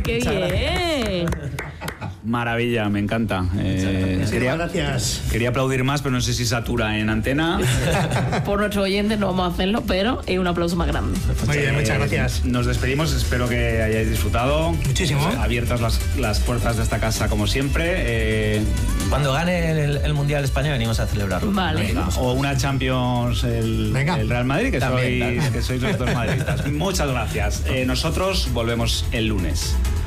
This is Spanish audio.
¡Qué bien! Maravilla, me encanta. Gracias. Quería aplaudir más, pero no sé si satura en antena. Por nuestros oyentes no vamos a hacerlo, pero es un aplauso más grande. Muy bien, muchas gracias. Nos despedimos, espero que hayáis disfrutado. Muchísimo. Abiertas las puertas de esta casa como siempre. Cuando gane el Mundial España venimos a celebrarlo. Vale. O una Champions el Real Madrid, que sois los dos madridistas. Muchas gracias. Nosotros volvemos el lunes.